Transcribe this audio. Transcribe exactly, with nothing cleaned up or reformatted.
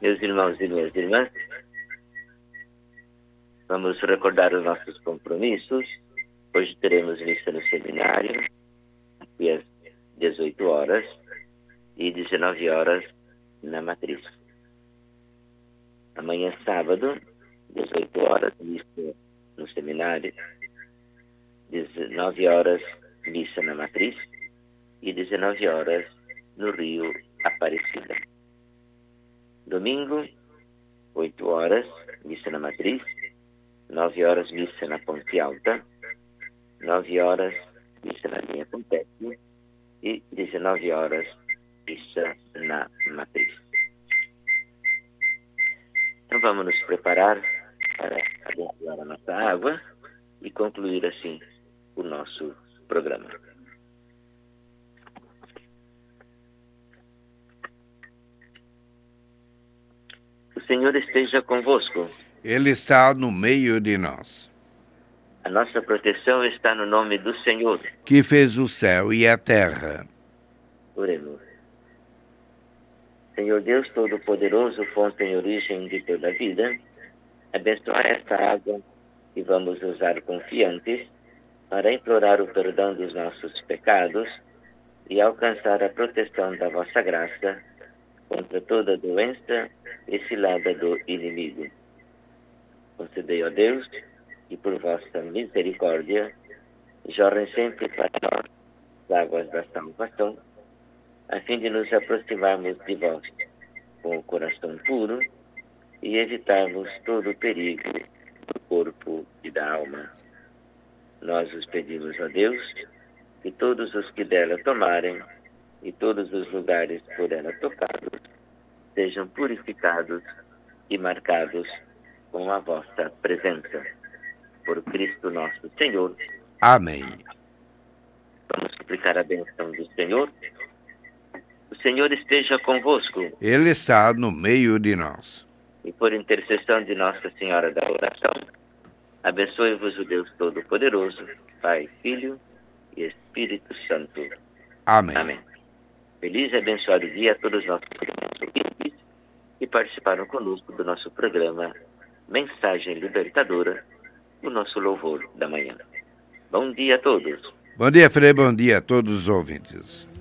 Meus irmãos e minhas irmãs, vamos recordar os nossos compromissos. Hoje teremos missa no seminário, aqui às dezoito horas e dezenove horas na matriz. Amanhã, sábado, dezoito horas, missa no seminário, dezenove horas, missa na matriz e dezenove horas no Rio Aparecida. Domingo, oito horas, missa na matriz, nove horas, missa na Ponte Alta, nove horas, missa na linha Pompete e dezenove horas, missa na matriz. Então vamos nos preparar para abençoar a nossa água e concluir assim o nosso programa. O Senhor esteja convosco. Ele está no meio de nós. A nossa proteção está no nome do Senhor, que fez o céu e a terra. Oremos. Senhor Deus Todo-Poderoso, fonte e origem de toda a vida, abençoa esta água que vamos usar confiantes para implorar o perdão dos nossos pecados e alcançar a proteção da vossa graça contra toda doença e cilada do inimigo. Concedei, ó Deus, que por vossa misericórdia jorrem sempre para nós as águas da salvação, a fim de nos aproximarmos de vós com o coração puro e evitarmos todo o perigo do corpo e da alma. Nós os pedimos, ó Deus, que todos os que dela tomarem e todos os lugares por ela tocados sejam purificados e marcados com a vossa presença. Por Cristo nosso Senhor. Amém. Vamos suplicar a bênção do Senhor. O Senhor esteja convosco. Ele está no meio de nós. E por intercessão de Nossa Senhora da Oração, abençoe-vos o Deus Todo-Poderoso, Pai, Filho e Espírito Santo. Amém. Amém. Feliz e abençoado dia a todos os nossos irmãos ouvintes que participaram conosco do nosso programa Mensagem Libertadora, o nosso louvor da manhã. Bom dia a todos. Bom dia, Frei. Bom dia a todos os ouvintes.